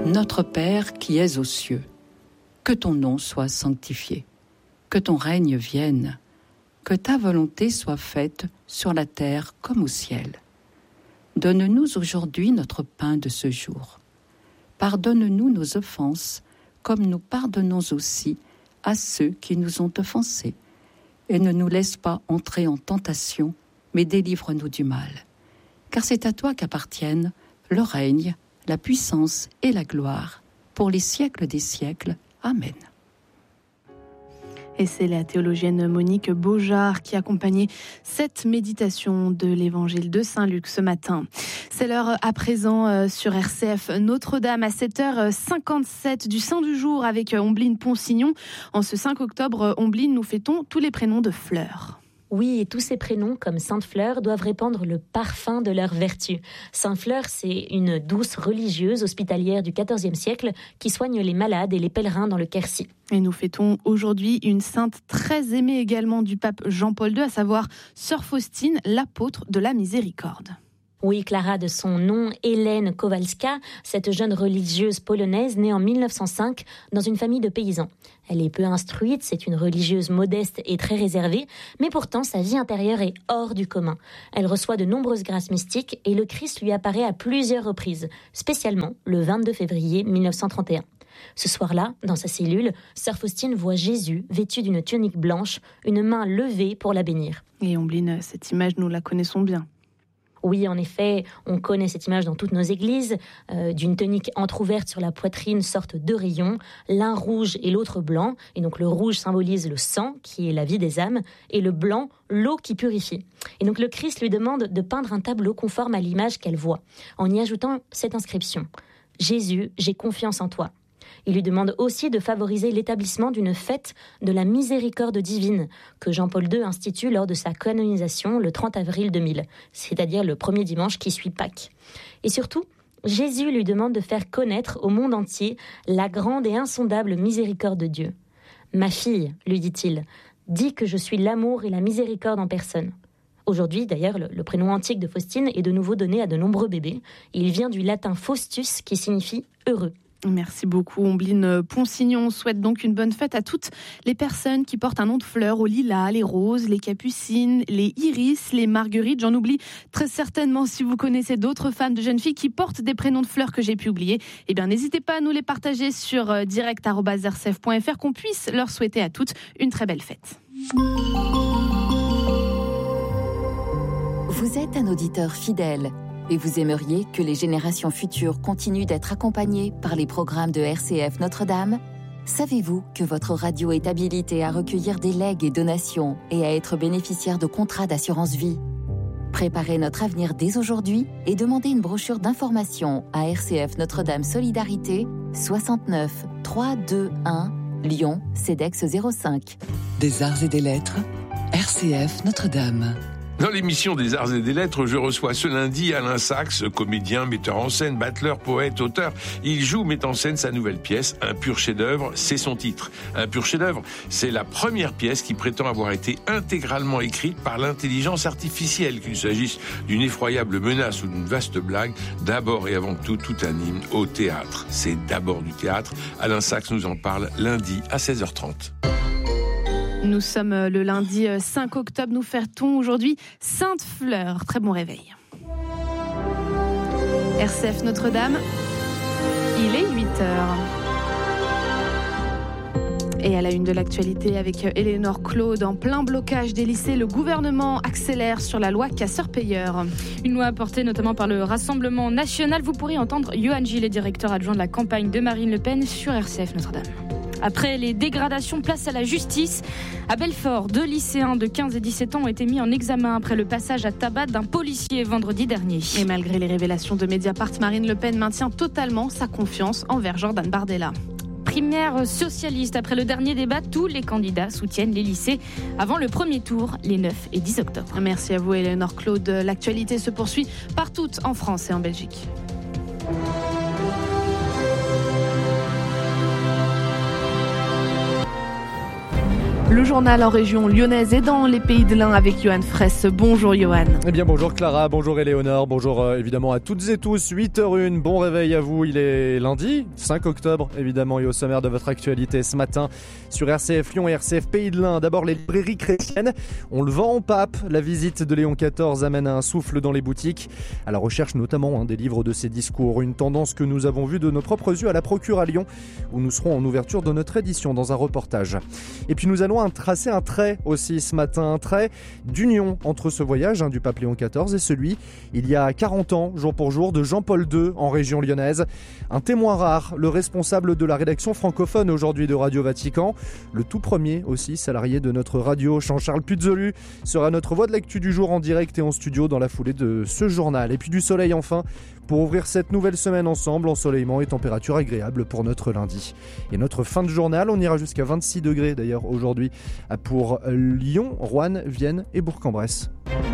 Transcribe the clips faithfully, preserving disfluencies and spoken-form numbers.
Notre Père qui es aux cieux, que ton nom soit sanctifié, que ton règne vienne, que ta volonté soit faite sur la terre comme au ciel. Donne-nous aujourd'hui notre pain de ce jour. Pardonne-nous nos offenses, comme nous pardonnons aussi à ceux qui nous ont offensés. Et ne nous laisse pas entrer en tentation, mais délivre-nous du mal. Car c'est à toi qu'appartiennent le règne, la puissance et la gloire, pour les siècles des siècles. Amen. Et c'est la théologienne Monique Beaujard qui accompagnait cette méditation de l'évangile de Saint-Luc ce matin. C'est l'heure à présent sur R C F Notre-Dame à sept heures cinquante-sept du Saint du jour avec Ombline Ponsignon. En ce cinq octobre, Ombline, nous fêtons tous les prénoms de fleurs. Oui, et tous ces prénoms, comme Sainte Fleur, doivent répandre le parfum de leur vertu. Sainte Fleur, c'est une douce religieuse hospitalière du quatorzième siècle qui soigne les malades et les pèlerins dans le Quercy. Et nous fêtons aujourd'hui une sainte très aimée également du pape Jean-Paul deux, à savoir Sœur Faustine, l'apôtre de la miséricorde. Oui, Clara, de son nom, Hélène Kowalska, cette jeune religieuse polonaise née en mille neuf cent cinq dans une famille de paysans. Elle est peu instruite, c'est une religieuse modeste et très réservée, mais pourtant sa vie intérieure est hors du commun. Elle reçoit de nombreuses grâces mystiques et le Christ lui apparaît à plusieurs reprises, spécialement le vingt-deux février mille neuf cent trente et un. Ce soir-là, dans sa cellule, Sœur Faustine voit Jésus vêtu d'une tunique blanche, une main levée pour la bénir. Et Ombline, cette image, nous la connaissons bien. Oui, en effet, on connaît cette image dans toutes nos églises, euh, d'une tunique entrouverte sur la poitrine sortent deux rayons, l'un rouge et l'autre blanc, et donc le rouge symbolise le sang, qui est la vie des âmes, et le blanc, l'eau qui purifie. Et donc le Christ lui demande de peindre un tableau conforme à l'image qu'elle voit, en y ajoutant cette inscription « Jésus, j'ai confiance en toi ». Il lui demande aussi de favoriser l'établissement d'une fête de la miséricorde divine que Jean-Paul deux institue lors de sa canonisation le trente avril deux mille, c'est-à-dire le premier dimanche qui suit Pâques. Et surtout, Jésus lui demande de faire connaître au monde entier la grande et insondable miséricorde de Dieu. « Ma fille, lui dit-il, dis que je suis l'amour et la miséricorde en personne. » Aujourd'hui, d'ailleurs, le, le prénom antique de Faustine est de nouveau donné à de nombreux bébés. Il vient du latin Faustus qui signifie « heureux ». Merci beaucoup Ombline Ponsignon. On souhaite donc une bonne fête à toutes les personnes qui portent un nom de fleurs, aux lilas, les roses, les capucines, les iris, les marguerites. J'en oublie très certainement. Si vous connaissez d'autres femmes, de jeunes filles qui portent des prénoms de fleurs que j'ai pu oublier, eh bien n'hésitez pas à nous les partager sur direct arobase r c f point f r, qu'on puisse leur souhaiter à toutes une très belle fête. Vous êtes un auditeur fidèle et vous aimeriez que les générations futures continuent d'être accompagnées par les programmes de R C F Notre-Dame ? Savez-vous que votre radio est habilitée à recueillir des legs et donations et à être bénéficiaire de contrats d'assurance vie ? Préparez notre avenir dès aujourd'hui et demandez une brochure d'information à R C F Notre-Dame Solidarité, soixante-neuf trois cent vingt-et-un, Lyon, CEDEX zéro cinq. Des arts et des lettres, R C F Notre-Dame. Dans l'émission des Arts et des Lettres, je reçois ce lundi Alain Sachs, comédien, metteur en scène, battleur, poète, auteur. Il joue, met en scène sa nouvelle pièce, Un pur chef-d'œuvre, c'est son titre. Un pur chef-d'œuvre, c'est la première pièce qui prétend avoir été intégralement écrite par l'intelligence artificielle, qu'il s'agisse d'une effroyable menace ou d'une vaste blague. D'abord et avant tout, tout un hymne au théâtre. C'est d'abord du théâtre. Alain Sachs nous en parle lundi à seize heures trente. Nous sommes le lundi cinq octobre, nous fêtons aujourd'hui Sainte Fleur. Très bon réveil. R C F Notre-Dame, il est huit heures. Et à la une de l'actualité avec Éléonore Claude, en plein blocage des lycées, le gouvernement accélère sur la loi casseurs-payeurs. Une loi apportée notamment par le Rassemblement national. Vous pourrez entendre Johan Gillet, directeur adjoint de la campagne de Marine Le Pen sur R C F Notre-Dame. Après les dégradations, place à la justice. À Belfort, deux lycéens de quinze et dix-sept ans ont été mis en examen après le passage à tabac d'un policier vendredi dernier. Et malgré les révélations de Mediapart, Marine Le Pen maintient totalement sa confiance envers Jordan Bardella. Primaire socialiste. Après le dernier débat, tous les candidats soutiennent les lycées avant le premier tour, les neuf et dix octobre. Merci à vous, Éléonore Claude. L'actualité se poursuit partout en France et en Belgique. Le journal en région lyonnaise et dans les Pays de l'Ain avec Johan Fraisse. Bonjour Johan. Eh bien bonjour Clara, bonjour Éléonore, bonjour euh, évidemment à toutes et tous, huit heures zéro un, bon réveil à vous, il est lundi, cinq octobre évidemment, et au sommaire de votre actualité ce matin sur R C F Lyon et R C F Pays de l'Ain. D'abord les librairies chrétiennes, on le vend au pape, la visite de Léon quatorze amène un souffle dans les boutiques, à la recherche notamment hein, des livres de ses discours, une tendance que nous avons vue de nos propres yeux à la Procure à Lyon, où nous serons en ouverture de notre édition dans un reportage. Et puis nous allons tracer un trait aussi ce matin, un trait d'union entre ce voyage hein, du pape Léon quatorze et celui, il y a quarante ans, jour pour jour, de Jean-Paul deux en région lyonnaise. Un témoin rare, le responsable de la rédaction francophone aujourd'hui de Radio Vatican, le tout premier aussi salarié de notre radio, Jean-Charles Puzolu, sera notre voix de l'actu du jour en direct et en studio dans la foulée de ce journal. Et puis du soleil enfin, pour ouvrir cette nouvelle semaine ensemble, ensoleillement et température agréable pour notre lundi. Et notre fin de journal, on ira jusqu'à vingt-six degrés d'ailleurs aujourd'hui pour Lyon, Roanne, Vienne et Bourg-en-Bresse.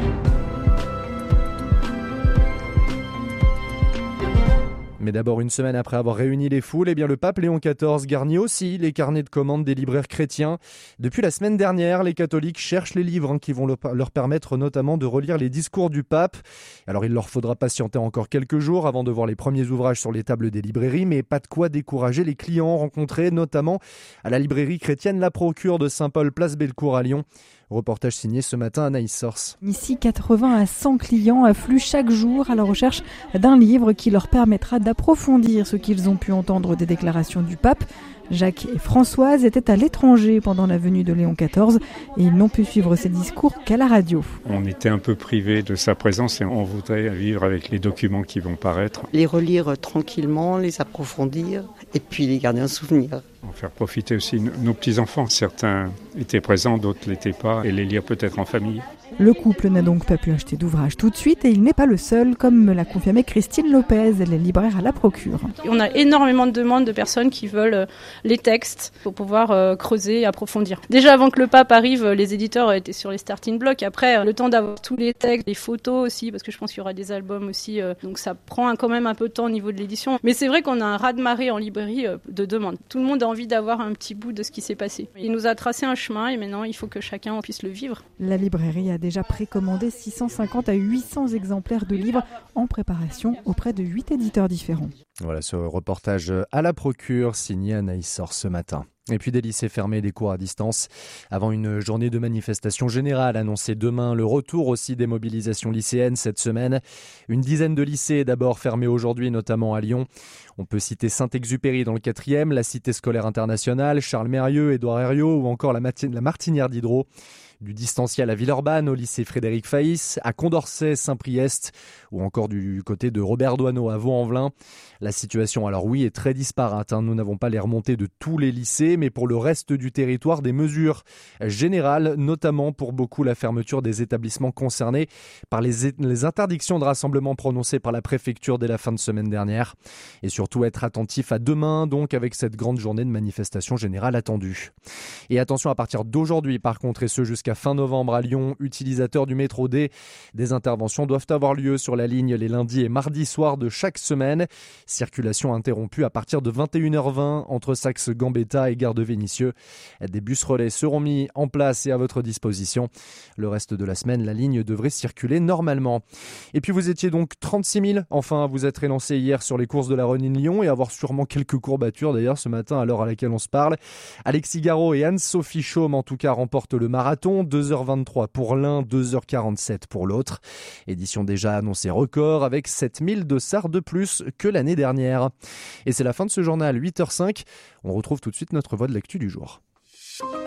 Mais d'abord, une semaine après avoir réuni les foules, eh bien le pape Léon quatorze garnit aussi les carnets de commandes des libraires chrétiens. Depuis la semaine dernière, les catholiques cherchent les livres hein, qui vont leur permettre notamment de relire les discours du pape. Alors il leur faudra patienter encore quelques jours avant de voir les premiers ouvrages sur les tables des librairies, mais pas de quoi décourager les clients rencontrés, notamment à la librairie chrétienne La Procure de Saint-Paul, place Bellecour à Lyon. Reportage signé ce matin Anaïs Sors. Ici, quatre-vingts à cent clients affluent chaque jour à la recherche d'un livre qui leur permettra d'approfondir ce qu'ils ont pu entendre des déclarations du pape. Jacques et Françoise étaient à l'étranger pendant la venue de Léon quatorze et ils n'ont pu suivre ses discours qu'à la radio. On était un peu privés de sa présence et on voudrait vivre avec les documents qui vont paraître. Les relire tranquillement, les approfondir et puis les garder en souvenir. En faire profiter aussi nos petits-enfants. Certains étaient présents, d'autres l'étaient pas, et les lire peut-être en famille. Le couple n'a donc pas pu acheter d'ouvrage tout de suite et il n'est pas le seul, comme me l'a confirmé Christine Lopez, elle est libraire à La Procure. On a énormément de demandes de personnes qui veulent les textes pour pouvoir euh, creuser et approfondir. Déjà avant que le pape arrive, les éditeurs étaient sur les starting blocks. Après, le temps d'avoir tous les textes, les photos aussi, parce que je pense qu'il y aura des albums aussi. Euh, donc ça prend quand même un peu de temps au niveau de l'édition. Mais c'est vrai qu'on a un raz-de-marée en librairie euh, de demandes. Tout le monde a envie d'avoir un petit bout de ce qui s'est passé. Il nous a tracé un chemin et maintenant il faut que chacun puisse le vivre. La librairie a déjà précommandé six cent cinquante à huit cents exemplaires de livres en préparation auprès de huit éditeurs différents. Voilà ce reportage à La Procure signé Anaïs Sors ce matin. Et puis des lycées fermés, des cours à distance. Avant une journée de manifestation générale annoncée demain, le retour aussi des mobilisations lycéennes cette semaine. Une dizaine de lycées d'abord fermés aujourd'hui, notamment à Lyon. On peut citer Saint-Exupéry dans le quatrième, la Cité scolaire internationale, Charles Mérieux, Édouard Herriot ou encore la, Mati- la Martinière d'Hydro. Du distanciel à Villeurbanne, au lycée Frédéric Faïs, à Condorcet, Saint-Priest ou encore du côté de Robert Doisneau à Vaux-en-Velin. La situation, alors oui, est très disparate. Hein. Nous n'avons pas les remontées de tous les lycées, mais pour le reste du territoire, des mesures générales, notamment pour beaucoup la fermeture des établissements concernés par les, les interdictions de rassemblement prononcées par la préfecture dès la fin de semaine dernière. Et surtout être attentif à demain, donc avec cette grande journée de manifestation générale attendue. Et attention, à partir d'aujourd'hui, par contre, et ce jusqu'à fin novembre à Lyon, utilisateurs du métro D, des interventions doivent avoir lieu sur la ligne les lundis et mardis soirs de chaque semaine. Circulation interrompue à partir de vingt et une heures vingt entre Saxe-Gambetta et Gare de Vénissieux. Des bus relais seront mis en place et à votre disposition. Le reste de la semaine, la ligne devrait circuler normalement. Et puis vous étiez donc trente-six mille enfin à vous être élancé hier sur les courses de la Running Lyon et avoir sûrement quelques courbatures d'ailleurs ce matin à l'heure à laquelle on se parle. Alexis Garot et Anne-Sophie Chaume en tout cas remportent le marathon, deux heures vingt-trois pour l'un, deux heures quarante-sept pour l'autre. Édition déjà annoncée record avec sept mille dossards de plus que l'année dernière. Et c'est la fin de ce journal, huit heures cinq. On retrouve tout de suite notre voix de l'actu du jour.